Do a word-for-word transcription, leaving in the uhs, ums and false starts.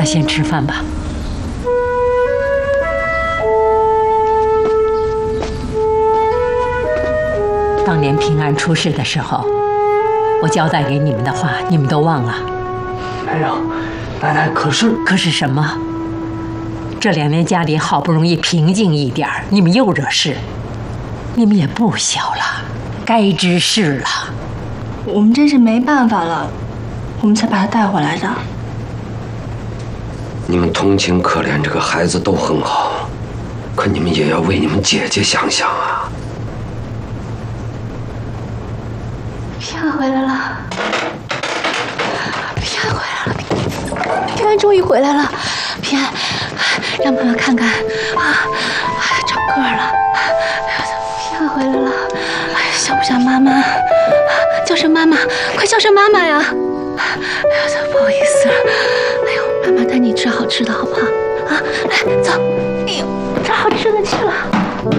那先吃饭吧。当年平安出事的时候，我交代给你们的话，你们都忘了？ 没有，奶奶。可是， 可是什么？这两年家里好不容易平静一点，你们又惹事。你们也不小了，该知事了。 我们真是没办法了，我们才把他带回来的。 你们同情可怜这个孩子都很好，可你们也要为你们姐姐想想啊。 平安回来了，平安回来了，平平安终于回来了，平安，让妈妈看看啊，长个儿了，平安回来了，哎，想不想妈妈？叫声妈妈，快叫声妈妈呀！哎呀，不好意思了，哎呦，妈妈带你吃好吃的好不好？啊，来走，哎呦，找好吃的去了。